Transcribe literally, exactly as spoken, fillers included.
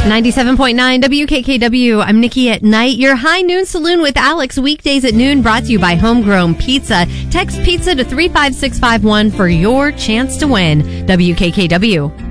ninety-seven point nine W K K W. I'm Nikki at night. Your High Noon Saloon with Alex, weekdays at noon, brought to you by Homegrown Pizza. Text pizza to three five six five one for your chance to win. W K K W.